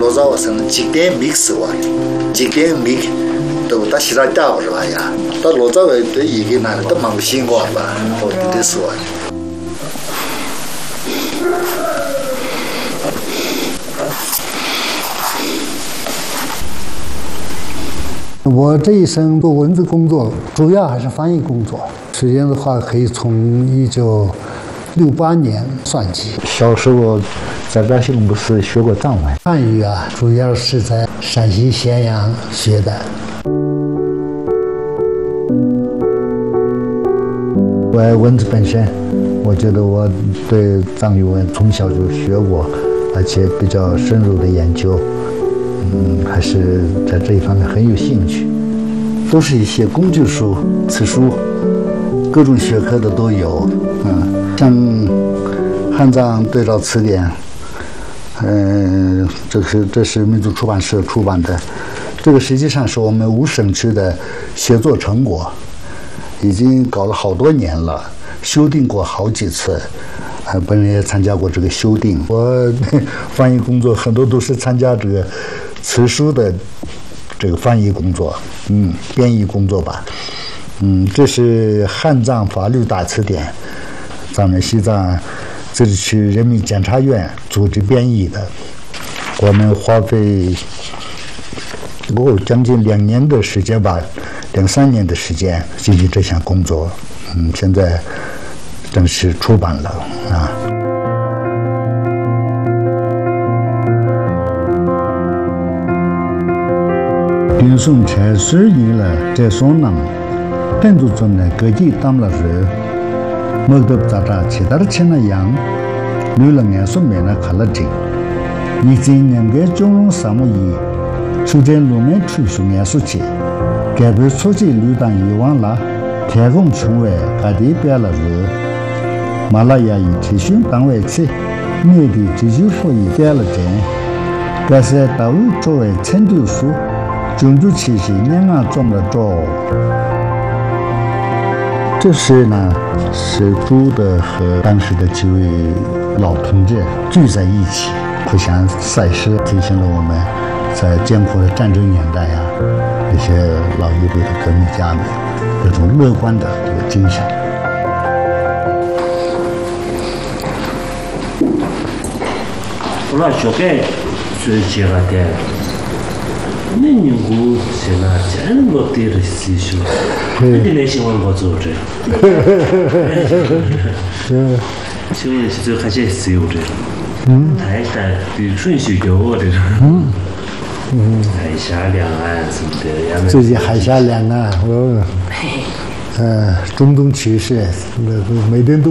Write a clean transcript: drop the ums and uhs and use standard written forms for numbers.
로자와 선 직대 믹스와 직대 믹 또 다시 라다고 봐야 또 로자와 이게 나는 또 망신 거 봐. 어디서 와. 我这一生做文字工作，主要还是翻译工作。时间的话，可以从1968年算起。 小时候在百兴不是学过藏文？ 汉语啊，主要是在陕西咸阳学的。文字本身，我觉得我对藏语文从小就学过，而且比较深入的研究。 还是在这一方面很有兴趣，都是一些工具书、词书，各种学科的都有。像汉藏对照词典，这是民族出版社出版的，这个实际上是我们5省区的协作成果，已经搞了好多年了，修订过好几次。 本人也参加过这个修订，我翻译工作很多都是参加这个词书的这个翻译工作，编译工作吧，这是汉藏法律大词典，咱们西藏自治区人民检察院组织编译的，我们花费将近2年的时间吧，2、3年的时间进行这项工作，现在。 正式出版了啊！编诵才12年了，在松南，跟着中呢，各地当了人，莫得咋着，其他的钱了样，留了眼说没了看了这，你今年个中龙3亩1，首先路面吹出眼说去，该被出去流当遗忘了，天空穷外，各地变了人。 马拉雅以提醒单位去，内地这就可以变了真。但是到作为成都书，终究其实两岸中了着。这是呢，是朱的和当时的几位老同志聚在一起，互相赛诗，提醒了我们在艰苦的战争年代啊，那些老一辈的革命家们这种乐观的这个精神。 我小概是这个的，那你我现在真我对着技术，你那喜欢我做这，请问是这还是自由这？台山对顺序有我这种，海峡两岸什么的， 最近海峡两岸，中东趋势，每天都。